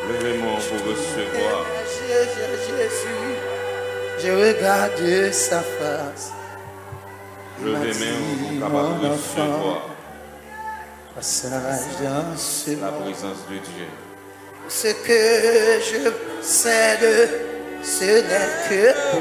Levez-moi pour recevoir. Jésus, je regarde sa face. Levez-moi pour capable de recevoir passage dans ce la monde. présence de Dieu. Ce que je sais de ce n'est que